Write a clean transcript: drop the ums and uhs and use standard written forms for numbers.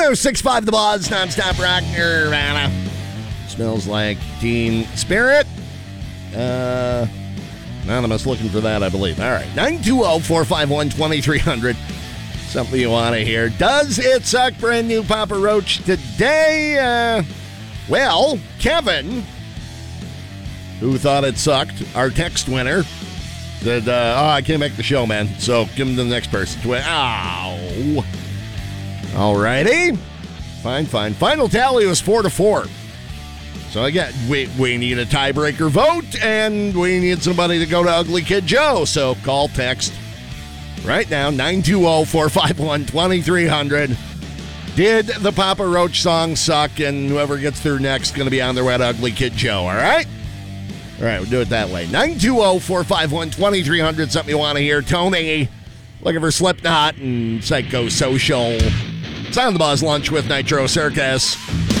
106.5 The Buzz, nonstop rock, Nirvana. Smells like Teen Spirit. Anonymous looking for that, I believe. All right, 920-451-2300. Something you want to hear. Does it suck? Brand new Papa Roach today. Well, Kevin, who thought it sucked, our text winner, said, I can't make the show, man. So give him to the next person. Ow. All righty. Fine. Final tally was 4-4. So again, we need a tiebreaker vote, and we need somebody to go to Ugly Kid Joe. So call, text right now, 920-451-2300. Did the Papa Roach song suck? And whoever gets through next is going to be on their way to Ugly Kid Joe, all right? All right, we'll do it that way. 920-451-2300, something you want to hear. Tony, looking for Slipknot and Psychosocial. It's on the Buzz Lunch with Nitro Circus.